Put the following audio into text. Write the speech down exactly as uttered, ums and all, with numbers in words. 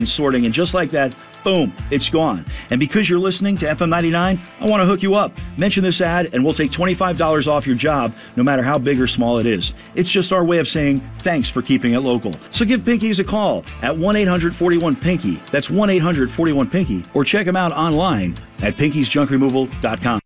and sorting, and just like that, boom, it's gone. And because you're listening to F M ninety-nine, I want to hook you up. Mention this ad and we'll take twenty-five dollars off your job, no matter how big or small it is. It's just our way of saying thanks for keeping it local. So give Pinky's a call at one eight hundred forty-one pinky. That's one eight hundred forty-one pinky. Or check them out online at pinkys junk removal dot com.